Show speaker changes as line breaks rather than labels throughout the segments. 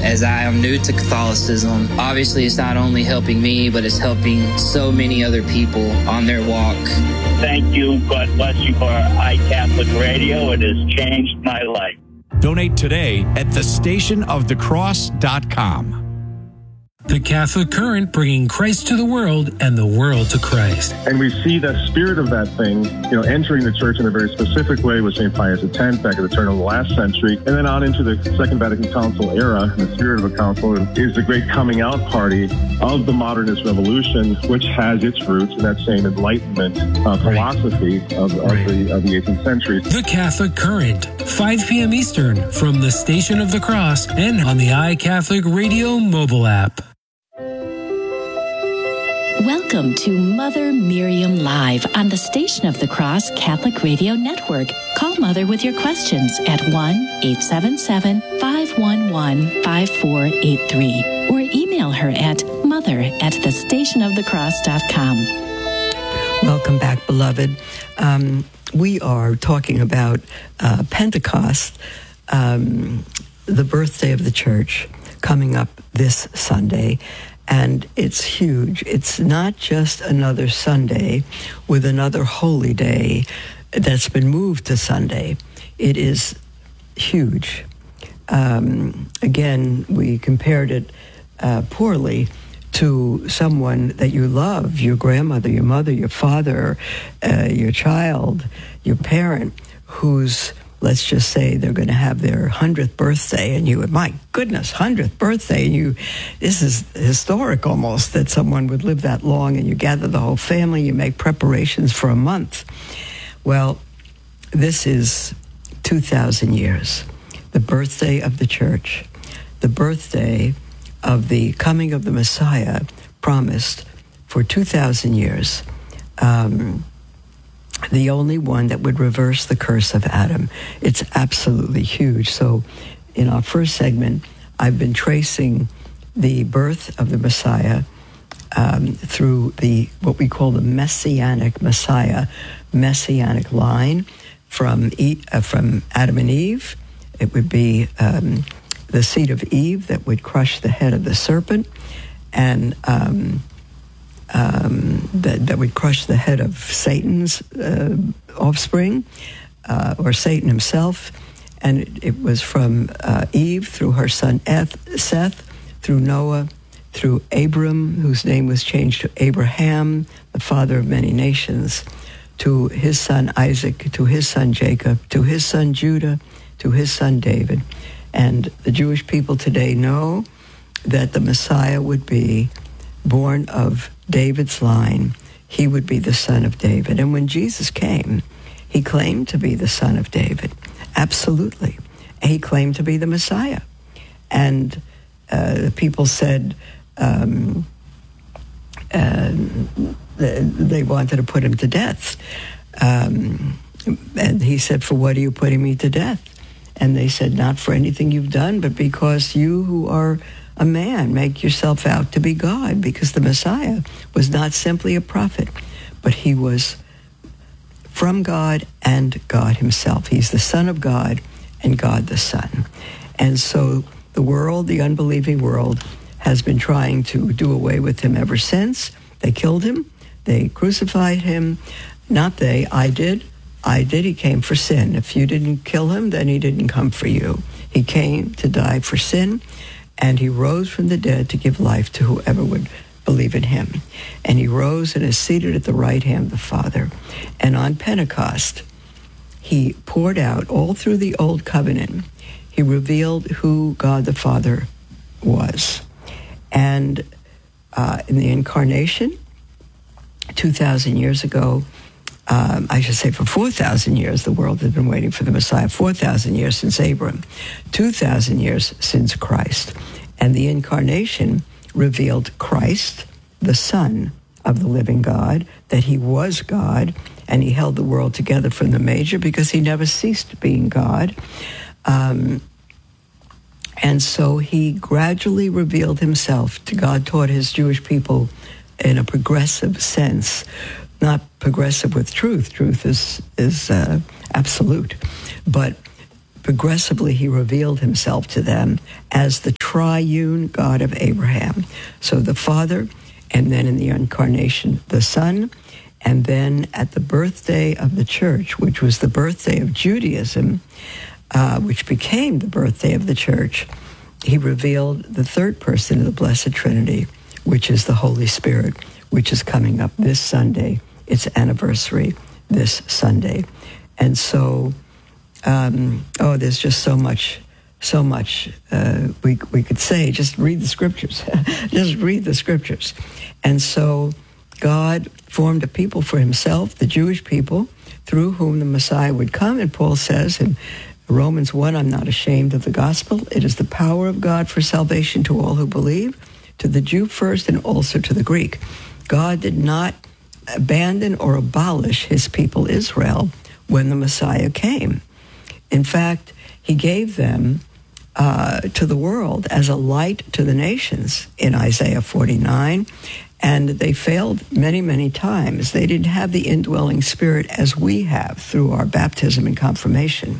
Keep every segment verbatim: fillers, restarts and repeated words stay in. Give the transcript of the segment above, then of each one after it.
as I am new to Catholicism. Obviously, it's not only helping me, but it's helping so many other people on their walk.
Thank you. God bless you for iCatholic Radio. It has changed my life.
Donate today at the station of the cross dot com.
The Catholic Current, bringing Christ to the world and the world to Christ.
And we see that spirit of that thing, you know, entering the church in a very specific way with Saint Pius X back at the turn of the last century, and then on into the Second Vatican Council era. The spirit of the council is the great coming out party of the modernist revolution, which has its roots in that same Enlightenment uh, philosophy right. of, of, right. the, of the eighteenth century.
The Catholic Current, five p.m. Eastern, from the Station of the Cross and on the iCatholic Radio mobile app.
Welcome to Mother Miriam Live on the Station of the Cross Catholic Radio Network. Call Mother with your questions at one eight seven seven, five one one, five four eight three or email her at mother at the station of the cross dot com.
Welcome back, beloved. Um, we are talking about uh, Pentecost, um, the birthday of the church, coming up this Sunday. And it's huge. It's not just another Sunday with another holy day that's been moved to Sunday. It is huge. Um, again, we compared it uh, poorly to someone that you love, your grandmother, your mother, your father, uh, your child, your parent, who's, let's just say they're going to have their hundredth birthday, and you would, my goodness, hundredth birthday, and you, this is historic almost that someone would live that long, and you gather the whole family, you make preparations for a month. Well, this is two thousand years, the birthday of the church, the birthday of the coming of the Messiah promised for two thousand years. Um, the only one that would reverse the curse of Adam. It's absolutely huge. So in our first segment, I've been tracing the birth of the Messiah um, through the what we call the Messianic Messiah, Messianic line from, e- uh, from Adam and Eve. It would be um, the seed of Eve that would crush the head of the serpent, and um, Um, that, that would crush the head of Satan's uh, offspring, uh, or Satan himself. And it, it was from uh, Eve through her son Eth, Seth, through Noah, through Abram, whose name was changed to Abraham, the father of many nations, to his son Isaac, to his son Jacob, to his son Judah, to his son David. And the Jewish people today know that the Messiah would be born of David's line. He would be the son of David. And when Jesus came, he claimed to be the son of David. Absolutely. He claimed to be the Messiah. And uh, people said um, uh, they wanted to put him to death. Um, and he said, "For what are you putting me to death?" And they said, "Not for anything you've done, but because you who are a man make yourself out to be God," because the Messiah was not simply a prophet, but he was from God and God himself. He's the Son of God and God the Son. And so the world, the unbelieving world, has been trying to do away with him ever since. They killed him. They crucified him. Not they, I did. I did. He came for sin. If you didn't kill him, then he didn't come for you. He came to die for sin, and he rose from the dead to give life to whoever would believe in him. And he rose and is seated at the right hand of the Father. And on Pentecost, he poured out all through the Old Covenant. He revealed who God the Father was. And uh, in the Incarnation, two thousand years ago, um, I should say for four thousand years, the world had been waiting for the Messiah, four thousand years since Abram, two thousand years since Christ. And the Incarnation revealed Christ, the Son of the living God, that he was God, and he held the world together from the manger because he never ceased being God. Um, and so he gradually revealed himself to God, taught his Jewish people in a progressive sense, not progressive with truth. Truth is, is uh, absolute. But progressively he revealed himself to them as the triune God of Abraham. So the Father, and then in the incarnation, the Son, and then at the birthday of the church, which was the birthday of Judaism, uh, which became the birthday of the church, he revealed the third person of the Blessed Trinity, which is the Holy Spirit, which is coming up this Sunday. Its anniversary this Sunday. And so, um, oh, there's just so much, so much uh, we, we could say. Just read the scriptures. Just read the scriptures. And so God formed a people for himself, the Jewish people, through whom the Messiah would come. And Paul says in Romans one, I'm not ashamed of the gospel. It is the power of God for salvation to all who believe, to the Jew first and also to the Greek. God did not abandon or abolish his people Israel when the Messiah came. In fact, he gave them uh, to the world as a light to the nations in Isaiah forty-nine, and they failed many, many times. They didn't have the indwelling spirit as we have through our baptism and confirmation.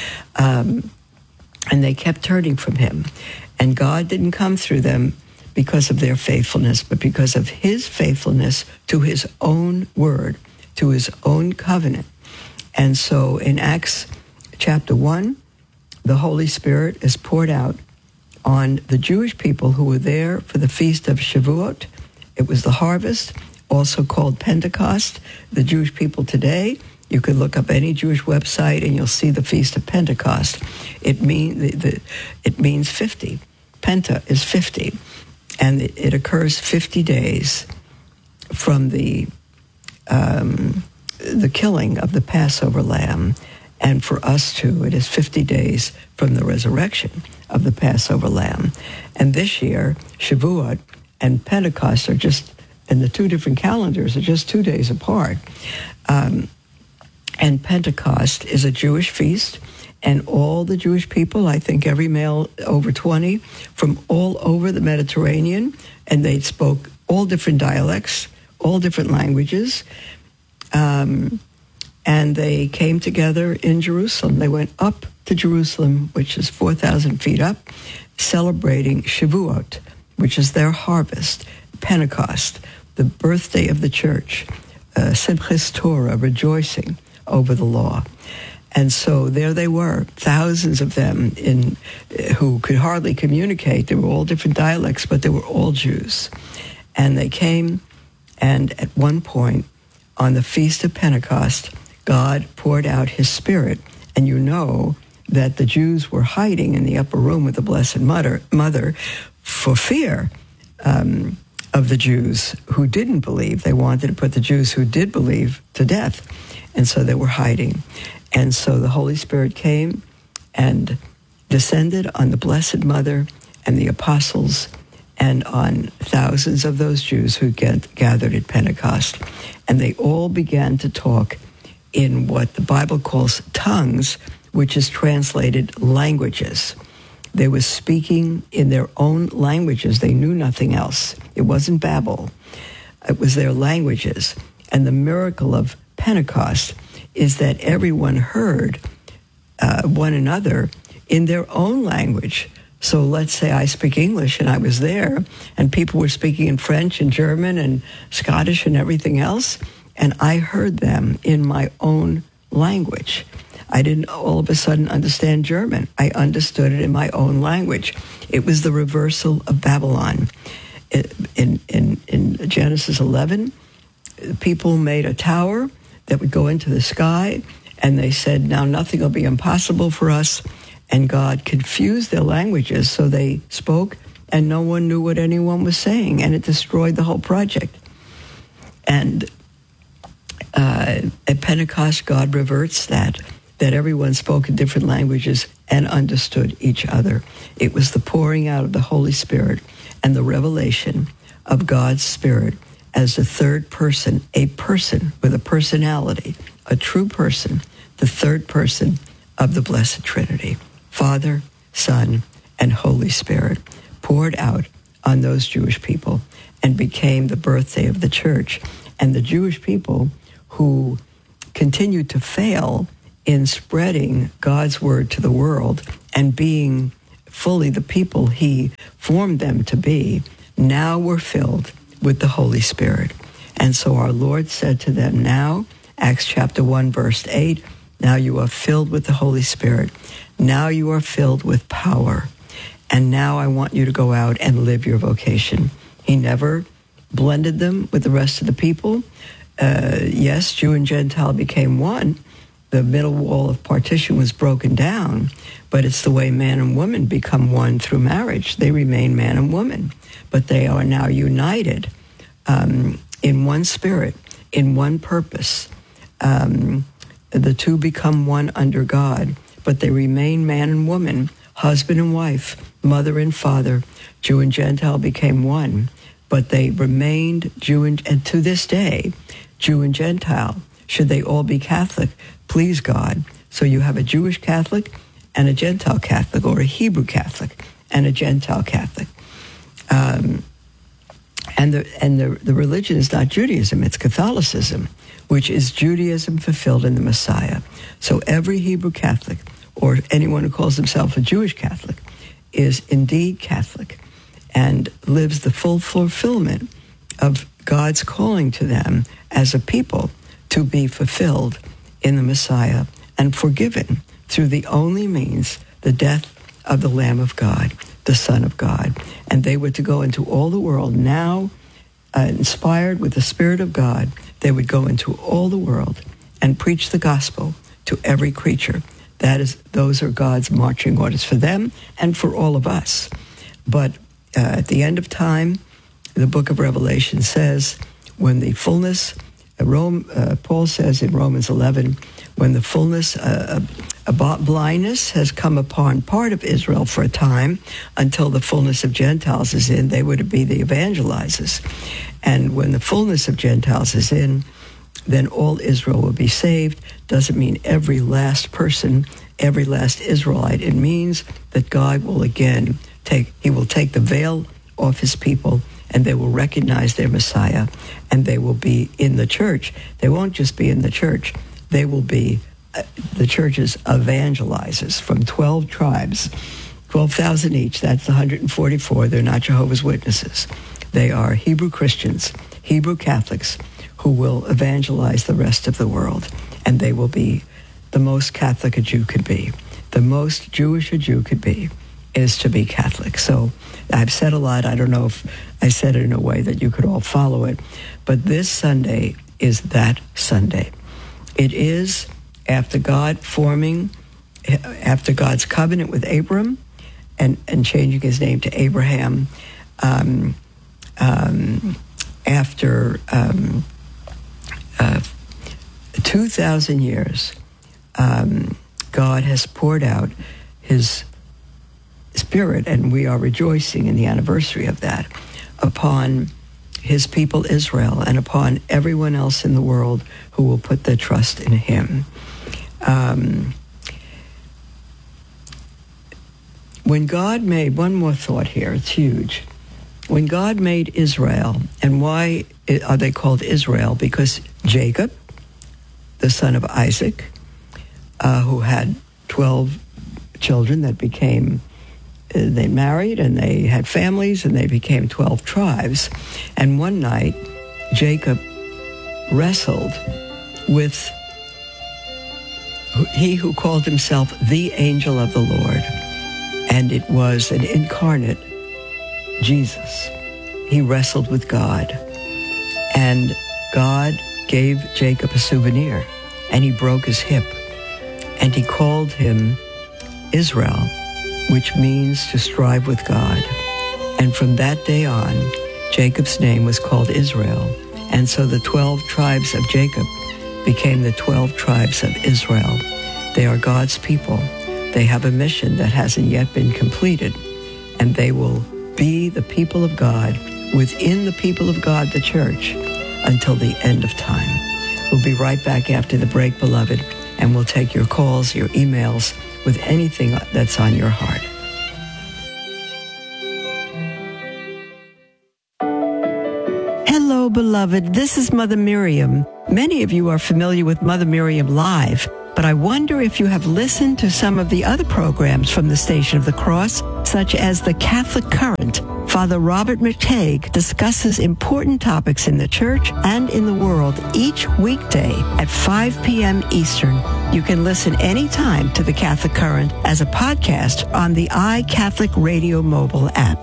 Um, and they kept turning from him. And God didn't come through them because of their faithfulness, but because of his faithfulness to his own word, to his own covenant. And so in Acts chapter one, the Holy Spirit is poured out on the Jewish people who were there for the feast of Shavuot. It was the harvest, also called Pentecost. The Jewish people today, you could look up any Jewish website and you'll see the feast of Pentecost. It mean the, the it means fifty. Penta is fifty. And it, it occurs fifty days from the um, the killing of the Passover lamb. And for us, too, it is fifty days from the resurrection of the Passover lamb. And this year, Shavuot and Pentecost are just, and the two different calendars are just two days apart. Um, and Pentecost is a Jewish feast. And all the Jewish people, I think every male over twenty, from all over the Mediterranean, and they spoke all different dialects, all different languages, um, and they came together in Jerusalem. They went up to Jerusalem, which is four thousand feet up, celebrating Shavuot, which is their harvest, Pentecost, the birthday of the church, uh, Simchas Torah, rejoicing over the law. And so there they were, thousands of them in who could hardly communicate. They were all different dialects, but they were all Jews. And they came, and at one point on the Feast of Pentecost, God poured out his Spirit. And you know that the Jews were hiding in the upper room with the Blessed Mother, mother for fear um, of the Jews who didn't believe. They wanted to put the Jews who did believe to death. And so they were hiding. And so the Holy Spirit came and descended on the Blessed Mother and the apostles and on thousands of those Jews who get, gathered at Pentecost. And they all began to talk in what the Bible calls tongues, which is translated languages. They were speaking in their own languages. They knew nothing else. It wasn't Babel. It was their languages. And the miracle of Pentecost is that everyone heard uh, one another in their own language. So let's say I speak English and I was there and people were speaking in French and German and Scottish and everything else, and I heard them in my own language. I didn't all of a sudden understand German. I understood it in my own language. It was the reversal of Babylon. In, in, in Genesis eleven, people made a tower that would go into the sky, and they said, now nothing will be impossible for us. And God confused their languages, so they spoke, and no one knew what anyone was saying, and it destroyed the whole project. And uh, at Pentecost, God reverts that, that everyone spoke in different languages and understood each other. It was the pouring out of the Holy Spirit and the revelation of God's Spirit as the third person, a person with a personality, a true person, the third person of the Blessed Trinity, Father, Son, and Holy Spirit, poured out on those Jewish people and became the birthday of the church. And the Jewish people who continued to fail in spreading God's word to the world and being fully the people he formed them to be, now were filled with the Holy Spirit. And so our Lord said to them, now, Acts chapter one, verse eight, now you are filled with the Holy Spirit. Now you are filled with power. And now I want you to go out and live your vocation. He never blended them with the rest of the people. Uh, yes, Jew and Gentile became one. The middle wall of partition was broken down, but it's the way man and woman become one through marriage. They remain man and woman, but they are now united um, in one spirit, in one purpose. Um, the two become one under God, but they remain man and woman, husband and wife, mother and father. Jew and Gentile became one, but they remained Jew and, and to this day, Jew and Gentile. Should they all be Catholic? Please God. So you have a Jewish Catholic and a Gentile Catholic, or a Hebrew Catholic and a Gentile Catholic. Um, and the and the, the religion is not Judaism, it's Catholicism, which is Judaism fulfilled in the Messiah. So every Hebrew Catholic, or anyone who calls himself a Jewish Catholic, is indeed Catholic and lives the full fulfillment of God's calling to them as a people to be fulfilled in the Messiah and forgiven through the only means, the death of the Lamb of God, the Son of God. And they were to go into all the world. Now, uh, inspired with the Spirit of God, they would go into all the world and preach the gospel to every creature. That is, those are God's marching orders for them and for all of us. But uh, at the end of time, the book of Revelation says, when the fullness, uh, Rome, uh, Paul says in Romans eleven, when the fullness, uh, about blindness has come upon part of Israel for a time, until the fullness of Gentiles is in, they were to be the evangelizers. And when the fullness of Gentiles is in, then all Israel will be saved. Doesn't mean every last person, every last Israelite. It means that God will again take, he will take the veil off his people, and they will recognize their Messiah, and they will be in the church. They won't just be in the church. They will be uh, the church's evangelizers from twelve tribes, twelve thousand each. That's one hundred forty-four. They're not Jehovah's Witnesses. They are Hebrew Christians, Hebrew Catholics, who will evangelize the rest of the world. And they will be the most Catholic a Jew could be. The most Jewish a Jew could be is to be Catholic. So I've said a lot. I don't know if I said it in a way that you could all follow it. But this Sunday is that Sunday. It is after God forming, after God's covenant with Abram and, and changing his name to Abraham, um, um, after um, uh, two thousand years, um, God has poured out his Spirit, and we are rejoicing in the anniversary of that, upon his people Israel and upon everyone else in the world who will put their trust in him. Um, when God made, one more thought here, it's huge. When God made Israel, and why are they called Israel? Because Jacob, the son of Isaac, uh, who had twelve children that became, uh, they married and they had families and they became twelve tribes. And one night, Jacob wrestled with he who called himself the angel of the Lord. And it was an incarnate Jesus. He wrestled with God. And God gave Jacob a souvenir, and he broke his hip. And he called him Israel, which means to strive with God. And from that day on, Jacob's name was called Israel. And so the twelve tribes of Jacob became the twelve tribes of Israel. They are God's people. They have a mission that hasn't yet been completed, and they will be the people of God within the people of God, the church, until the end of time. We'll be right back after the break, beloved, and we'll take your calls, your emails, with anything that's on your heart. Hello, beloved. This is Mother Miriam. Many of you are familiar with Mother Miriam Live. But I wonder if you have listened to some of the other programs from the Station of the Cross, such as the Catholic Current. Father Robert McTague discusses important topics in the church and in the world each weekday at five p.m. Eastern. You can listen anytime to the Catholic Current as a podcast on the iCatholic Radio mobile app.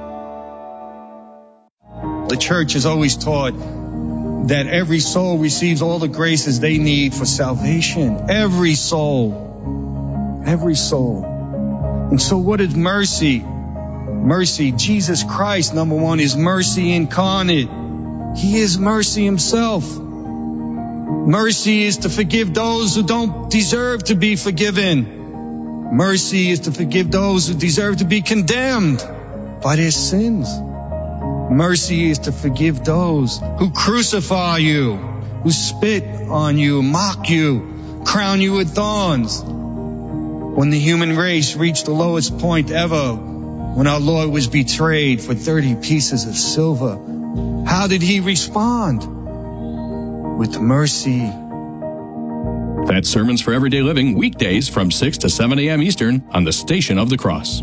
The church has always taught that every soul receives all the graces they need for salvation. Every soul. Every soul. And so what is mercy? Mercy, Jesus Christ, number one, is mercy incarnate. He is mercy himself. Mercy is to forgive those who don't deserve to be forgiven. Mercy is to forgive those who deserve to be condemned by their sins. Mercy is to forgive those who crucify you, who spit on you, mock you, crown you with thorns. When the human race reached the lowest point ever, when our Lord was betrayed for thirty pieces of silver, how did he respond? With mercy.
That's Sermons for Everyday Living, weekdays from six to seven a.m. Eastern on the Station of the Cross.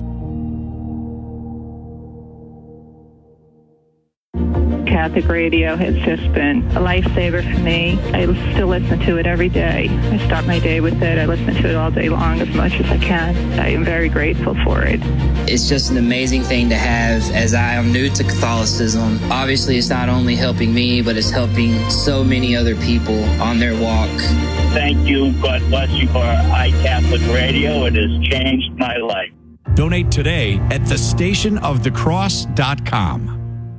Catholic radio has just been a lifesaver for me. I still listen to it every day. I start my day with it. I listen to it all day long as much as I can. I am very grateful for it.
It's just an amazing thing to have, as I am new to Catholicism. Obviously, it's not only helping me, but it's helping so many other people on their walk.
Thank you. God bless you for iCatholic Radio. It has changed my life.
Donate today at the station of the cross dot com.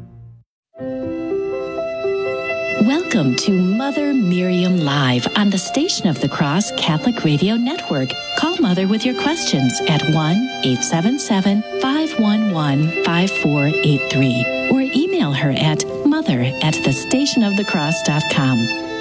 Welcome to Mother Miriam Live on the Station of the Cross Catholic Radio Network. Call Mother with your questions at one eight seven seven, five one one, five four eight three or email her at mother at the station of the cross dot com.